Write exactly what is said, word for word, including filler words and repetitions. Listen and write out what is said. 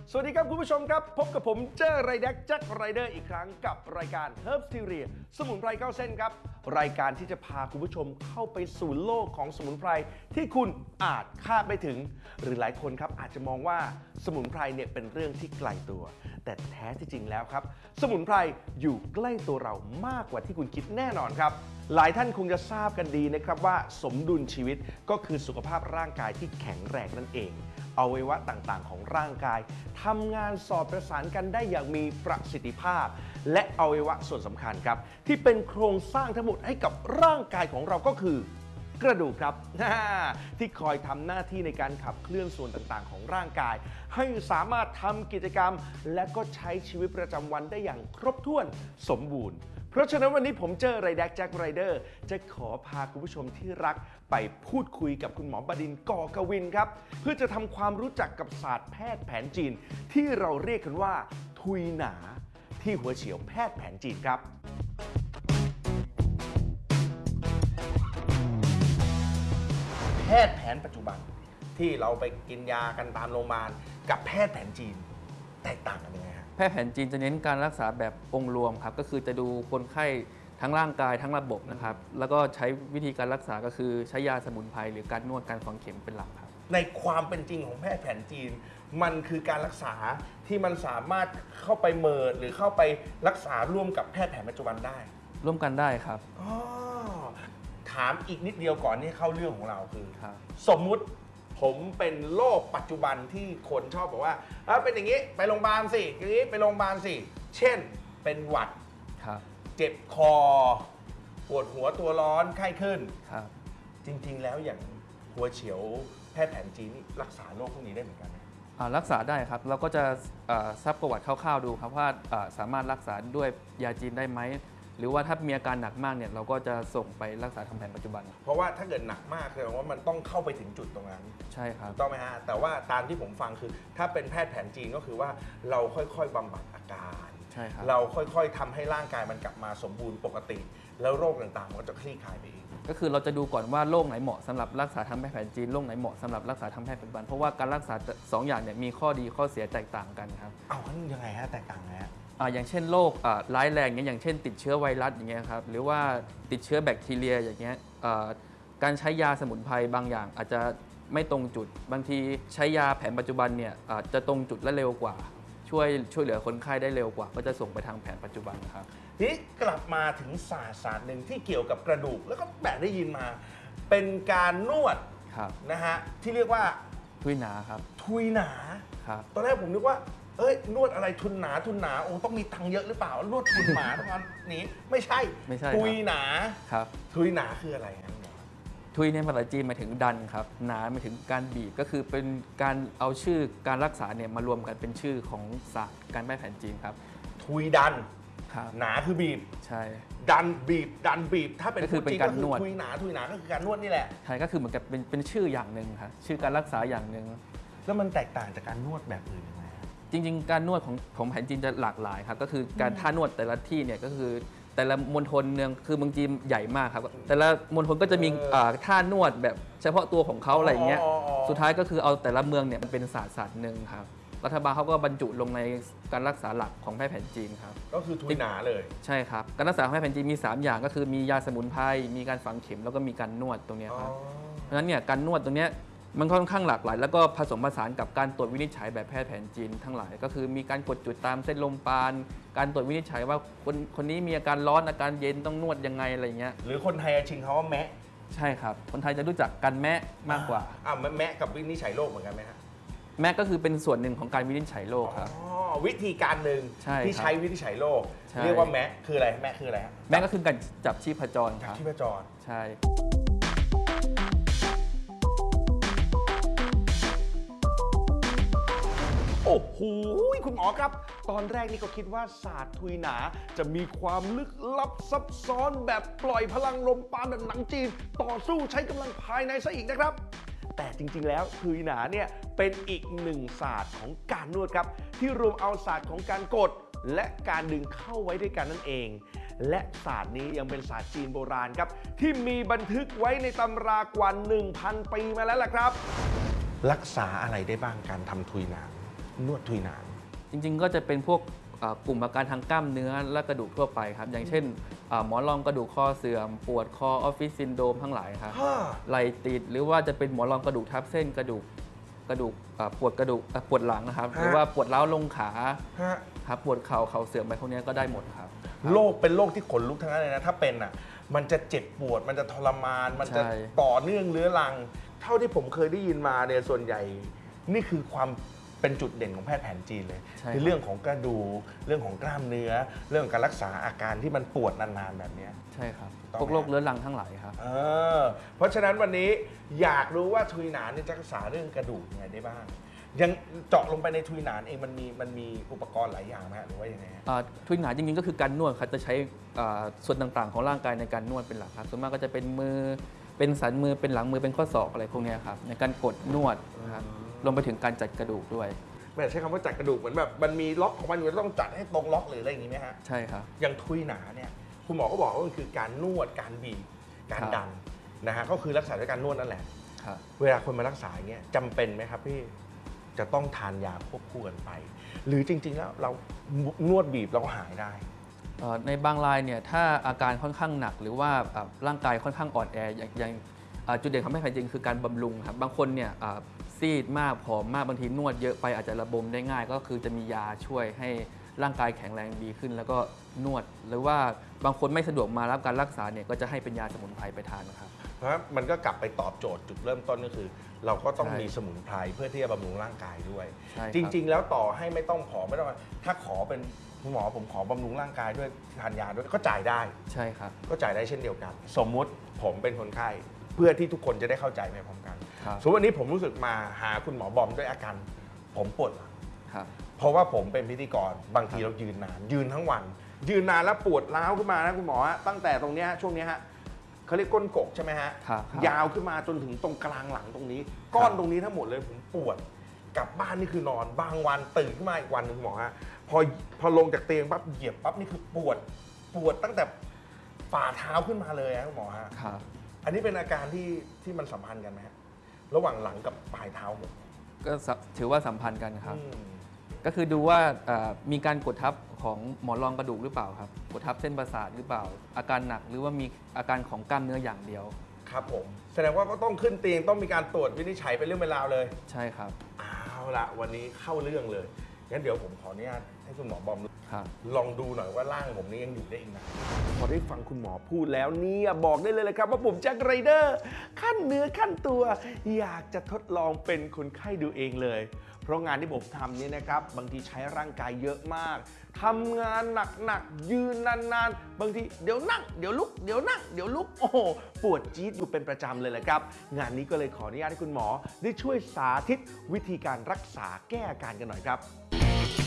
สวัสดีครับคุณผู้ชมครับพบกับผมเจ้ไรแดกแจ็คไรเดอร์อีกครั้งกับรายการ Herbs Theory สมุนไพรเข้าเส้นครับรายการที่จะพาคุณผู้ชมเข้าไปสู่โลกของสมุนไพรที่คุณอาจคาดไม่ถึงหรือหลายคนครับอาจจะมองว่าสมุนไพรเนี่ยเป็นเรื่องที่ไกลตัวแต่แท้ที่จริงแล้วครับสมุนไพรอยู่ใกล้ตัวเรามากกว่าที่คุณคิดแน่นอนครับหลายท่านคงจะทราบกันดีนะครับว่าสมดุลชีวิตก็คือสุขภาพร่างกายที่แข็งแรงนั่นเองอวัยวะต่างๆของร่างกายทำงานสอดประสานกันได้อย่างมีประสิทธิภาพและอวัยวะส่วนสำคัญครับที่เป็นโครงสร้างทั้งหมดให้กับร่างกายของเราก็คือกระดูกครับที่คอยทำหน้าที่ในการขับเคลื่อนส่วนต่างๆของร่างกายให้สามารถทำกิจกรรมและก็ใช้ชีวิตประจำวันได้อย่างครบถ้วนสมบูรณ์เพราะฉะนั้นวันนี้ผมเจอไรแดกแจ็คไรเดอร์จะขอพาคุณผู้ชมที่รักไปพูดคุยกับคุณหมอบดินทร์ กกวินครับเพื่อจะทำความรู้จักกับศาสตร์แพทย์แผนจีนที่เราเรียกกันว่าทุยหนาที่หัวเฉียวแพทย์แผนจีนครับแพทย์แผนปัจจุบันที่เราไปกินยากันตามโรงพยาบาลกับแพทย์แผนจีนแตกต่างกันยังไงฮะแพทย์แผนจีนจะเน้นการรักษาแบบองค์รวมครับก็คือจะดูคนไข้ทั้งร่างกายทั้งระบบนะครับแล้วก็ใช้วิธีการรักษาก็คือใช้ยาสมุนไพรหรือการนวดการฝังเข็มเป็นหลักครับในความเป็นจริงของแพทย์แผนจีนมันคือการรักษาที่มันสามารถเข้าไปเมิร์จหรือเข้าไปรักษาร่วมกับแพทย์แผนปัจจุบันได้ร่วมกันได้ครับอ๋อถามอีกนิดเดียวก่อนที่เข้าเรื่องของเราคือสมมุติผมเป็นโรคปัจจุบันที่คนชอบบอกว่าเป็นอย่างนี้ไปโรงพยาบาลสิอย่างนี้ไปโรงพยาบาลสิเช่นเป็นหวัดเจ็บคอปวดหัวตัวร้อนไข้ขึ้นจริงๆแล้วอย่างหัวเฉียวแพทย์แผนจีนนี่รักษาโรคพวกนี้ได้เหมือนกันไหมรักษาได้ครับเราก็จะซักประวัติคร่าวๆดูครับว่าสามารถรักษาด้วยยาจีนได้ไหมหรือว่าถ้ามีอาการหนักมากเนี่ยเราก็จะส่งไปรักษาทางแผนปัจจุบันเพราะว่าถ้าเกิดหนักมากแสดงว่ามันต้องเข้าไปถึงจุดตรงนั้นใช่ครับต้องไหมฮะแต่ว่าตามที่ผมฟังคือถ้าเป็นแพทย์แผนจีนก็คือว่าเราค่อยๆบำบัดอาการใช่ครับเราค่อยๆทำให้ร่างกายมันกลับมาสมบูรณ์ปกติแล้วโรคต่างๆมันก็จะคลี่คลายไปเองก็คือเราจะดูก่อนว่าโรคไหนเหมาะสำหรับรักษาทางแพทย์แผนจีนโรคไหนเหมาะสำหรับรักษาทางแพทย์ปัจจุบันเพราะว่าการรักษาสองอย่างเนี่ยมีข้อดีข้อเสียแตกต่างกันครับเอาขั้นยังไงฮะแตกต่างไงฮะอย่างเช่นโรคร้ายแรงอย่างเช่นติดเชื้อไวรัสอย่างเงี้ยครับหรือว่าติดเชื้อแบคทีเรียอย่างเงี้ยการใช้ยาสมุนไพรบางอย่างอาจจะไม่ตรงจุดบางทีใช้ยาแผนปัจจุบันเนี่ยจะตรงจุดและเร็วกว่าช่วยช่วยเหลือคนไข้ได้เร็วกว่าก็จะส่งไปทางแผนปัจจุบันครับทีนี้กลับมาถึงศาสตร์ศาสตร์หนึ่งที่เกี่ยวกับกระดูกแล้วก็แบบได้ยินมาเป็นการนวดนะฮะที่เรียกว่าทุยหนาครับทุยหนาครับตอนแรกผมนึกว่าเอ้ยนวดอะไรทุนหนาทุนหนาโอ้ต้องมีตังค์เยอะหรือเปล่านวดทุนหมาตรงนั้นนี้ไม่ใช่ไม่ใช่ทุยหนาครับทุยหนาคืออะไรครับทุยในภาษาจีนหมายถึงดันครับหนาหมายถึงการบีบก็คือเป็นการเอาชื่อการรักษาเนี่ยมารวมกันเป็นชื่อของศาสตร์การแพทย์แผนจีนครับทุยดันหนาคือบีบใช่ดันบีบดันบีบถ้าเป็นก็คือเป็นการนวดทุยหนาทุยหนาก็คือการนวดนี่แหละใช่ก็คือเหมือนกับเป็นเป็นชื่ออย่างหนึ่งครับชื่อการรักษาอย่างหนึ่งแล้วมันแตกต่างจากการนวดแบบอื่นยังไงจริงๆการนวดของของแผนจีนจะหลากหลายครับก็คือการท่านวดแต่ละที่เนี่ยก็คือแต่ละมณฑลเนืองคือเมืองจีนใหญ่มากครับแต่ละมณฑลก็จะมีท่านวดแบบเฉพาะตัวของเขาอะไรอย่างเงี้ยสุดท้ายก็คือเอาแต่ละเมืองเนี่ยมันเป็นศาสตร์ศาสตร์หนึ่งครับรัฐบาลเขาก็บรรจุลงในการรักษาหลักของแพทย์แผนจีนครับก็คือทุยหนาเลยใช่ครับการรักษาของแพทย์แผนจีนมีสามอย่างก็คือมียาสมุนไพรมีการฝังเข็มแล้วก็มีการนวดตรงนี้ครับเพราะฉะนั้นเนี่ยการนวดตรงนี้มันค่อนข้างหลากหลายแล้วก็ผสมผสานกับการตรวจวินิจฉัยแบบแพทย์แผนจีนทั้งหลายก็คือมีการกดจุดตามเส้นลมปราณการตรวจวินิจฉัยว่าคนคนนี้มีอาการร้อนอาการเย็นต้องนวดยังไงอะไรเงี้ยหรือคนไทยชิงเขาว่าแมะใช่ครับคนไทยจะรู้จักกันแมะมากกว่าอ่าแมะกับวินิจฉัยโรคเหมือนกันไหมฮะแมะก็คือเป็นส่วนหนึ่งของการวินิจฉัยโรคครับอ๋อวิธีการหนึ่งที่ใช้วินิจฉัยโรคเรียกว่าแมะคืออะไรแมะคืออะไรฮะแมะก็คือการจับชีพจรครับชีพจรใช่โอ้โหคุณหมอครับตอนแรกนี่ก็คิดว่าศาสตร์ทุยหนาจะมีความลึกลับซับซ้อนแบบปล่อยพลังลมปราณแบบหนังจีนต่อสู้ใช้กำลังภายในซะอีกนะครับแต่จริงๆแล้วทุยหนาเนี่ยเป็นอีกหนึ่งศาสตร์ของการนวดครับที่รวมเอาศาสตร์ของการกดและการดึงเข้าไว้ด้วยกันนั่นเองและศาสตร์นี้ยังเป็นศาสตร์จีนโบราณครับที่มีบันทึกไว้ในตำรากว่า หนึ่งพัน ปีมาแล้วล่ะครับรักษาอะไรได้บ้างการทำทุยหนานวดทุยหนานจริงๆก็จะเป็นพวกเอ่อกลุ่มอาการทางกล้ามเนื้อและกระดูกทั่วไปครับอย่างเช่นอ่าหมอนรองกระดูกข้อเสื่อมปวดคอออฟฟิศซินโดรมทั้งหลายครับฮ่าไหล่ติดหรือว่าจะเป็นหมอนรองกระดูกทับเส้นกระดูกกระดูกอ่าปวดกระดูกอ่าปวดหลังนะครับหรือว่าปวดร้าวลงขาฮะครับปวดเข่าเข่าเสื่อมไปพวกนี้ก็ได้หมดครับโรคเป็นโรคที่ขนลุกทั้งนั้นเลยนะถ้าเป็นอ่ะมันจะเจ็บปวดมันจะทรมาน มันจะใช่ต่อเนื่องเรื้อรัง เท่าที่ผมเคยได้ยินมาเนี่ยส่วนใหญ่นี่คือความเป็นจุดเด่นของแพทย์แผนจีนเลยใช่คือเรื่องของกระดูกเรื่องของกล้ามเนื้อ เรื่องของการรักษาอาการที่มันปวดนานๆแบบเนี้ยใช่ครับต้องพวกโรคเรื้อรังทั้งหลายครับเออเพราะฉะนั้นวันนี้อยากรู้ว่าทุยหนานเนี่ยจะรักษาเรื่องกระดูกยังไงได้บ้าง ยังเจาะลงไปในทุยหนานเองมันมีมันมีอุปกรณ์หลายอย่างไหมฮะหรือว่ายังไงฮะอ่าทุยหนาจริงๆก็คือการนวดครับจะใช้อ่าส่วนต่างๆของร่างกายในการนวดเป็นหลักครับส่วนมากก็จะเป็นมือเป็นสันมือเป็นหลังมือเป็นข้อศอกอะไรพวกเนี้ยครับในการกดนวดนะครับรวมไปถึงการจัดกระดูกด้วยแม่ใช้คำว่าจัดกระดูกเหมือนแบบมันมีล็อกของมันอยู่ต้องจัดให้ตรงล็อกหรืออะไรอย่างนี้ไหมฮะใช่ครับอย่างทุยหนาเนี่ยคุณหมอก็บอกว่ามันคือการนวดการบีบการครับดันนะฮะก็คือรักษาด้วยการนวดนั่นแหละครับเวลาคนมารักษาอย่างเงี้ยจำเป็นไหมครับพี่จะต้องทานยาควบคู่กันไป หรือจริง ๆ แล้วเรานวดบีบเราก็หายได้เอ่อในบางรายเนี่ยถ้าอาการค่อนข้างหนักหรือว่าอ่าร่างกายค่อนข้างอ่อนแออย่างอย่างอ่าจุดเด่นของแพทย์แผนจีนคือการบำรุงครับบางคนเนี่ยอ่าซีดมากผอมมากบางทีนวดเยอะไปอาจจะระบมได้ง่าย ก็คือจะมียาช่วยให้ร่างกายแข็งแรงดีขึ้น แล้วก็นวด หรือว่าบางคนไม่สะดวกมารับการรักษาเนี่ยก็จะให้เป็นยาสมุนไพรไปทานครับเพราะมันก็กลับไปตอบโจทย์จุดเริ่มต้นก็คือ เราก็ต้องใช่มีสมุนไพรเพื่อที่จะบำรุงร่างกายด้วยใช่ครับจริง ๆ แล้วต่อให้ไม่ต้องผอมไม่ต้องถ้าขอเป็นคุณหมอผมขอบำรุงร่างกายด้วยทานยาด้วยก็จ่ายได้ใช่ครับก็จ่ายได้เช่นเดียวกัน สมมุติผมเป็นคนไข้เพื่อที่ทุกคนจะได้เข้าใจไปพร้อมกันครับสมมติวันนี้ผมรู้สึกมาหาคุณหมอบอมด้วยอาการผมปวดหลังครับเพราะว่าผมเป็นพิธีกรบางทีเรายืนนาน ยืนทั้งวัน ยืนนานแล้วปวดร้าวขึ้นมานะคุณหมอฮะตั้งแต่ตรงเนี้ยช่วงเนี้ยฮะเขาเรียกก้นกกใช่ไหมฮะครับครับยาวขึ้นมาจนถึงตรงกลางหลังตรงนี้ ก้อนตรงนี้ทั้งหมดเลยผมปวดกลับบ้านนี่คือนอนบางวันตื่นขึ้นมาอีกวันหนึ่งคุณหมอฮะพอพอลงจากเตียงปั๊บเหยียบปั๊บนี่คือปวดปวดตั้งแต่ฝ่าเท้าขึ้นมาเลยฮะคุณหมอฮะครับอันนี้เป็นอาการที่ที่มันสัมพันธ์กันไหมฮะระหว่างหลังกับปลายเท้าผมก็สะถือว่าสัมพันธ์กันครับอืมก็คือดูว่าเอ่อมีการกดทับของหมอนรองกระดูกหรือเปล่าครับกดทับเส้นประสาทหรือเปล่า อาการหนักหรือว่ามีอาการของกล้ามเนื้ออย่างเดียวครับผมแสดงว่าก็ต้องขึ้นเตียงต้องมีการตรวจวินิจฉัยเป็นเรื่องเป็นราวเลยใช่ครับเอาละวันนี้เข้าเรื่องเลยงั้นเดี๋ยวผมขออนุญาตให้คุณหมอบอมครับลองดูหน่อยว่าร่างผมนี้ยังอยู่ได้อีกนานพอได้ฟังคุณหมอพูดแล้วเนี่ยบอกได้เลยเลยครับว่าผมแจ็คไรเดอร์ขั้นเนื้อขั้นตัว อยากจะทดลองเป็นคนไข้ดูเองเลย เพราะงานที่ผมทำเนี่ยนะครับบางทีใช้ร่างกายเยอะมากทำงานหนักๆยืนนานๆบางทีเดี๋ยวนั่งเดี๋ยวลุกเดี๋ยวนั่งเดี๋ยวลุกโอ้โหปวดจี๊ดอยู่เป็นประจำเลยแหละครับงานนี้ก็เลยขออนุญาตให้คุณหมอได้ช่วยสาธิตวิธีการรักษาแก้อาการกันหน่อยครับ